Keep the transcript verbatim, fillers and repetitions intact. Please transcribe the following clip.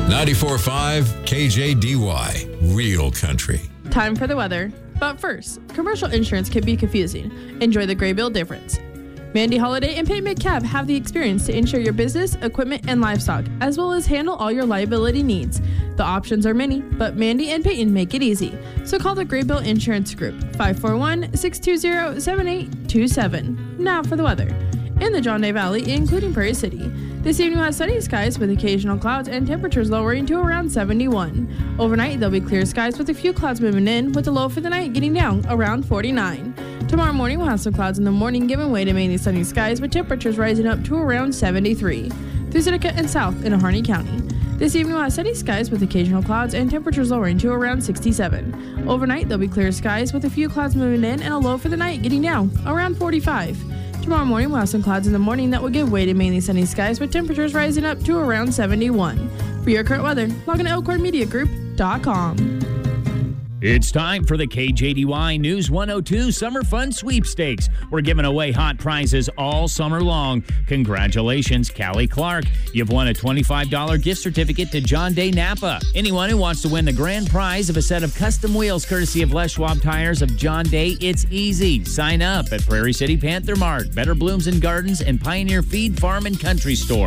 ninety-four point five K J D Y, Real Country. Time for the weather. But first, commercial insurance can be confusing. Enjoy the gray bill difference. Mandy Holiday and Peyton McCabe have the experience to insure your business, equipment, and livestock, as well as handle all your liability needs. The options are many, but Mandy and Peyton make it easy. So call the Gray Bill Insurance Group, five four one, six two zero, seven eight two seven. Now for the weather. In the John Day Valley, including Prairie City, this evening we'll have sunny skies with occasional clouds and temperatures lowering to around seventy-one. Overnight, there'll be clear skies with a few clouds moving in, with the low for the night getting down around forty-nine. Tomorrow morning, we'll have some clouds in the morning, giving way to mainly sunny skies with temperatures rising up to around seventy-three. Through Seneca and south in Harney County. This evening, we'll have sunny skies with occasional clouds and temperatures lowering to around sixty-seven. Overnight, there'll be clear skies with a few clouds moving in and a low for the night getting down around forty-five. Tomorrow morning, we'll have some clouds in the morning that will give way to mainly sunny skies with temperatures rising up to around seventy-one. For your current weather, log on to elkhorn media group dot com. It's time for the K J D Y News one oh two Summer Fun Sweepstakes. We're giving away hot prizes all summer long. Congratulations, Callie Clark. You've won a twenty-five dollars gift certificate to John Day Napa. Anyone who wants to win the grand prize of a set of custom wheels courtesy of Les Schwab Tires of John Day, it's easy. Sign up at Prairie City Panther Mart, Better Blooms and Gardens, and Pioneer Feed Farm and Country Store.